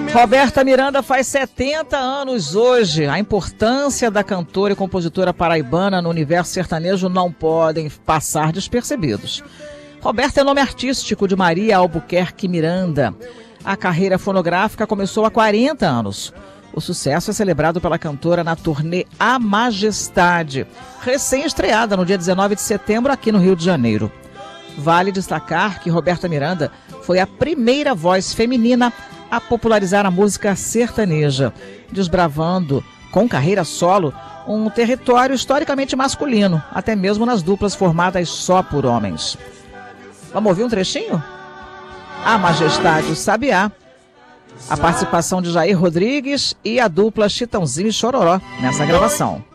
Roberta Miranda faz 70 anos hoje. A importância da cantora e compositora paraibana no universo sertanejo não podem passar despercebidos. Roberta é nome artístico de Maria Albuquerque Miranda. A carreira fonográfica começou há 40 anos. O sucesso é celebrado pela cantora na turnê A Majestade, recém-estreada no dia 19 de setembro aqui no Rio de Janeiro. Vale destacar que Roberta Miranda foi a primeira voz feminina a popularizar a música sertaneja, desbravando, com carreira solo, um território historicamente masculino, até mesmo nas duplas formadas só por homens. Vamos ouvir um trechinho? A Majestade, o Sabiá. A participação de Jair Rodrigues e a dupla Chitãozinho e Chororó nessa gravação.